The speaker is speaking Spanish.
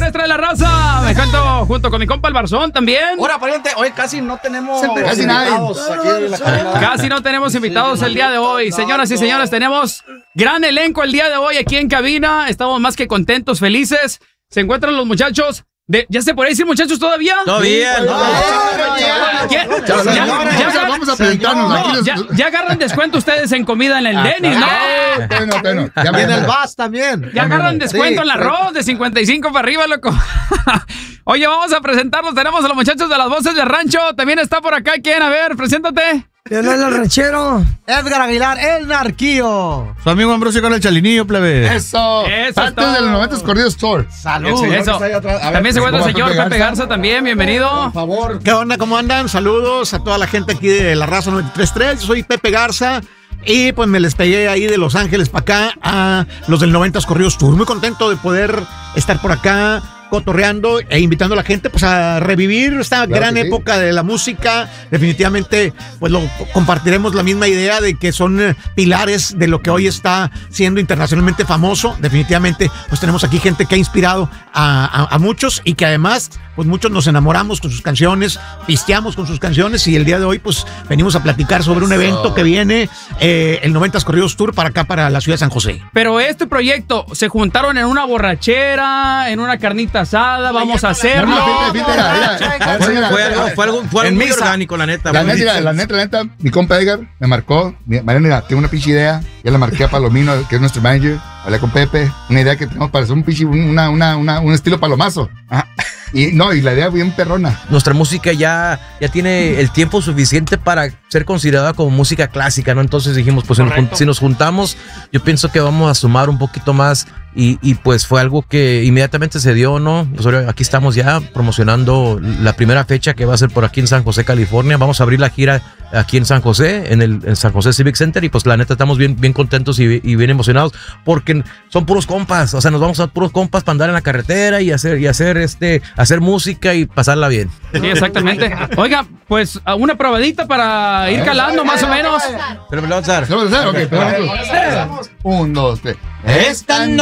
Maestra de la Raza. Me encuentro junto con mi compa el Barzón también. Ahora, pariente, hoy casi no tenemos casi invitados aquí en la cabina. Casi no tenemos invitados el día de hoy. Señoras y señores, tenemos gran elenco el día de hoy aquí en cabina. Estamos más que contentos, felices. Se encuentran los muchachos. ¿Ya se puede decir muchachos todavía? Todavía. Vamos a presentarnos. Ya agarran descuento ustedes en comida en el Denny's, ¿no? Bueno. Y en el Bass también. Ya agarran descuento en el arroz de 55 para arriba, loco. Oye, vamos a presentarnos. Tenemos a los muchachos de las voces del rancho. También está por acá. ¿Quién? A ver, preséntate. Leonel el ranchero. Edgar Aguilar, el narquillo. Su amigo Ambrosio con el chalinillo, plebe. Eso. Antes de los 90 Corridos Tour. Salud. Eso. También se encuentra el señor Pepe Garza también. Bienvenido. Por favor. ¿Qué onda? ¿Cómo andan? Saludos a toda la gente aquí de La Raza 93.3. Yo soy Pepe Garza. Y pues me les pegué ahí de Los Ángeles para acá a los del 90 Corridos Tour. Muy contento de poder estar por acá cotorreando e invitando a la gente pues a revivir esta gran época de la música. Definitivamente pues lo compartiremos la misma idea de que son pilares de lo que hoy está siendo internacionalmente famoso. Definitivamente pues tenemos aquí gente que ha inspirado a muchos y que además pues muchos nos enamoramos con sus canciones, pisteamos con sus canciones y el día de hoy pues venimos a platicar sobre un evento que viene, el 90 Corridos Tour para acá, para la ciudad de San José. Pero este proyecto, ¿se juntaron en una borrachera, en una carnita asada? Vamos a hacerlo. Fue algo muy orgánico, la neta. La neta, mi compa Edgar me marcó. Mira, tengo una pinche idea. Ya la marqué a Palomino, que es nuestro manager. Hablé con Pepe. Una idea que tenemos para hacer un pinche, un estilo palomazo. Ajá. Y la idea bien perrona. Nuestra música ya tiene el tiempo suficiente para ser considerada como música clásica, ¿no? Entonces dijimos, pues si nos juntamos, yo pienso que vamos a sumar un poquito más y pues fue algo que inmediatamente se dio, ¿no? Pues ahora aquí estamos ya promocionando la primera fecha que va a ser por aquí en San José, California. Vamos a abrir la gira aquí en San José, en San José Civic Center, y pues la neta estamos bien contentos y bien emocionados porque son puros compas, o sea, nos vamos a puros compas para andar en la carretera y hacer música y pasarla bien. Sí, exactamente. Oiga, pues una probadita para ir calando más o menos. Pero me lo vamos a dar. Ok, 1, 2, 3. Esta